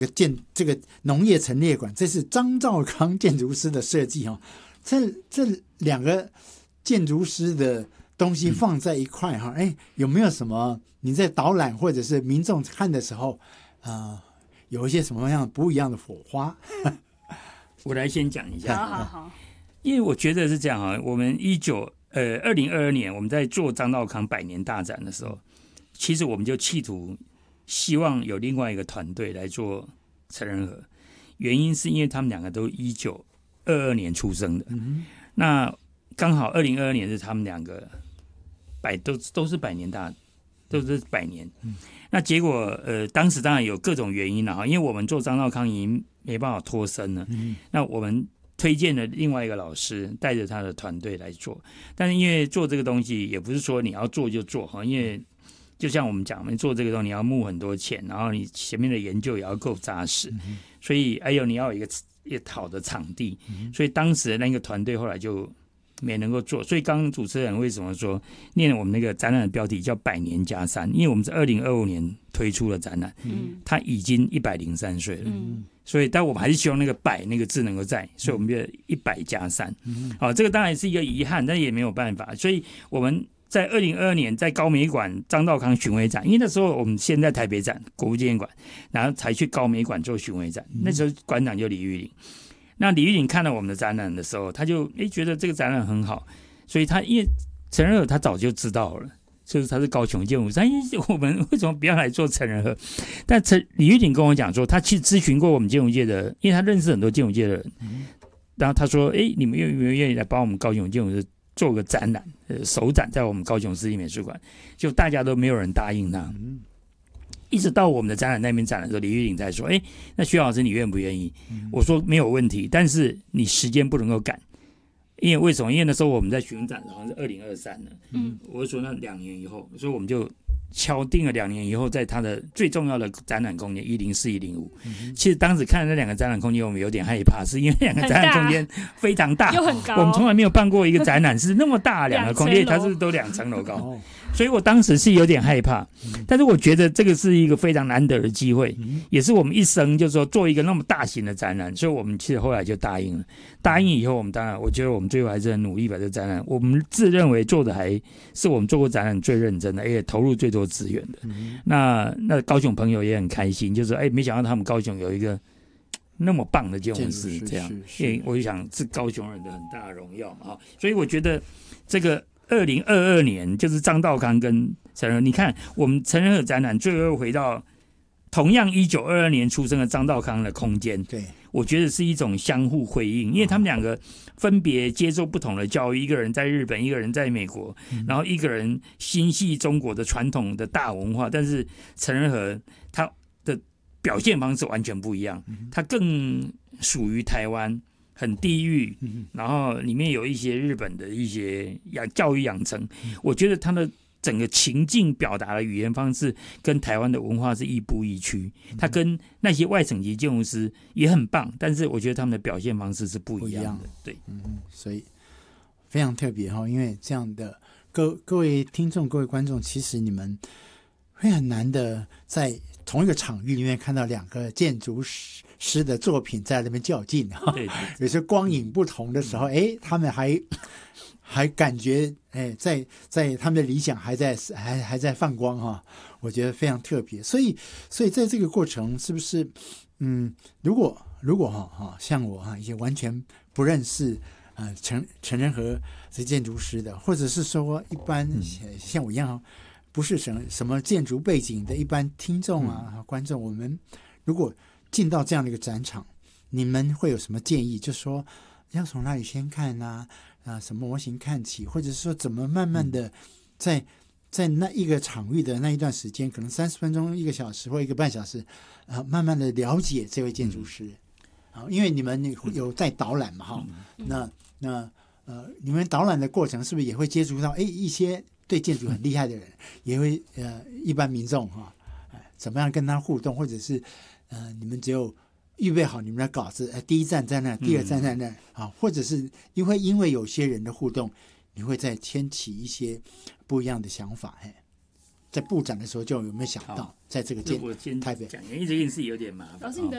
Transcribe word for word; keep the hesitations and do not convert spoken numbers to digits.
建这个农业陈列馆，这是张肇康建筑师的设计哈。这这两个建筑师的东西放在一块哈，哎，有没有什么你在导览或者是民众看的时候，呃，有一些什么样不一样的火花？ 我来先讲一下， 好好好， 因为我觉得是这样啊，我们一九呃二零二二年我们在做张肇康百年大展的时候，其实我们就企图希望有另外一个团队来做陈仁和，原因是因为他们两个都一九二二年出生的，嗯、那刚好二零二二年是他们两个百都都是百年大，都是百年。嗯、那结果呃，当时当然有各种原因了哈，因为我们做张肇康已经没办法脱身了，嗯、那我们推荐了另外一个老师，带着他的团队来做，但是因为做这个东西也不是说你要做就做哈，因为就像我们讲，我们做这个东西你要募很多钱，然后你前面的研究也要够扎实，嗯、所以还有你要有一个一个好的场地，嗯、所以当时的那个团队后来就没能够做。所以刚刚主持人为什么说念了我们那个展览的标题叫百年加三，因为我们是二零二五年推出了展览，嗯、他已经一百零三岁了，嗯、所以但我们还是希望那个百那个字能够在，所以我们就一百加三，好，这个当然是一个遗憾，但也没有办法，所以我们在二零二二年在高美馆张肇康巡回展，因为那时候我们先在台北展国父纪念馆，然后才去高美馆做巡回展，那时候馆长就李玉玲。那李玉玲看到我们的展览的时候，他就诶觉得这个展览很好，所以他因为陈仁和他早就知道了，就是他是高雄建筑师，我们为什么不要来做陈仁和？但陈李玉玲跟我讲说，他去咨询过我们建筑界的，因为他认识很多建筑界的人，然后他说，诶你们愿不愿意来帮我们高雄建筑师做个展览，呃，首展在我们高雄市立美术馆，就大家都没有人答应他。嗯、一直到我们的展览那边展的时候，李玉玲才说：“哎，那徐老师你愿不愿意？”嗯、我说没有问题，但是你时间不能够赶，因为为什么？因为那时候我们在巡展好像是二零二三了，嗯，我说那两年以后，所以我们就敲定了两年以后，在它的最重要的展览空间一零四、一零五。其实当时看那两个展览空间，我们有点害怕，是因为两个展览空间非常大， 又很高。 我们从来没有办过一个展览是那么大，两个空间它是都两层楼高，所以我当时是有点害怕。但是我觉得这个是一个非常难得的机会，也是我们一生就是说做一个那么大型的展览，所以我们其实后来就答应了。答应以后，我们当然我觉得我们最后还是很努力把这个展览，我们自认为做的还是我们做过展览最认真的，而且投入最多资源的。嗯、那那高雄朋友也很开心，就是哎，没想到他们高雄有一个那么棒的建筑师，这样，因为我就想是高雄人的很大的荣耀嘛，所以我觉得这个二零二二年就是张肇康跟陈仁和，你看我们陈仁和展览最后回到同样一九二二年出生的张肇康的空间，对，我觉得是一种相互辉映，因为他们两个分别接受不同的教育，一个人在日本，一个人在美国，嗯、然后一个人心系中国的传统的大文化，但是陈仁和他的表现方式完全不一样，嗯、他更属于台湾，很地域，嗯、然后里面有一些日本的一些养教育养成，嗯、我觉得他的整个情境表达的语言方式跟台湾的文化是亦步亦趋，他跟那些外省籍建筑师也很棒，但是我觉得他们的表现方式是不一样的。对， 嗯，所以非常特别哈，因为这样的各各位听众、各位观众，其实你们会很难的在同一个场域里面看到两个建筑师的作品在那边较劲哈，对对对，有些光影不同的时候，哎，他们还。还感觉哎，在在他们的理想还在还还在放光哈，我觉得非常特别。所以所以在这个过程，是不是嗯，如果如果哈哈像我哈，也完全不认识呃陈陈仁和这建筑师的，或者是说一般像我一样不是什么什么建筑背景的一般听众啊、嗯、观众，我们如果进到这样的一个展场，你们会有什么建议？就说要从哪里先看啊？啊，什么模型看起，或者是说怎么慢慢的在在那一个场域的那一段时间，可能三十分钟、一个小时或一个半小时，啊，慢慢的了解这位建筑师。啊，因为你们有在导览嘛，哈、嗯，那那呃，你们导览的过程是不是也会接触到哎一些对建筑很厉害的人，也会呃一般民众哈，哎、呃，怎么样跟他互动，或者是呃你们只有预备好你们的稿子，第一站在那，第二站在那、嗯、啊，或者是因为因为有些人的互动，你会再牵起一些不一样的想法。嘿，在布展的时候就有没有想到，在这个台北讲，因为这件事有点麻烦。